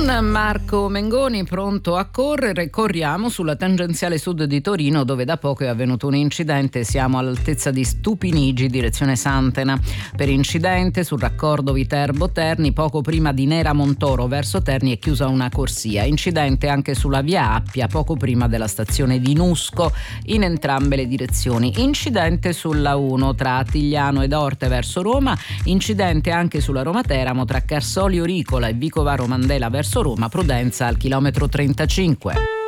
Marco Mengoni pronto a correre. Corriamo sulla tangenziale sud di Torino, dove da poco è avvenuto un incidente. Siamo all'altezza di Stupinigi, direzione Santena. Per incidente sul raccordo Viterbo-Terni, poco prima di Nera Montoro verso Terni è chiusa una corsia. Incidente anche sulla via Appia, poco prima della stazione di Nusco, in entrambe le direzioni. Incidente sulla 1 tra Attigliano ed Orte verso Roma. Incidente anche sulla Roma-Teramo tra Carsolio Ricola e Vicovaro Mandela verso Roma, prudenza al chilometro 35.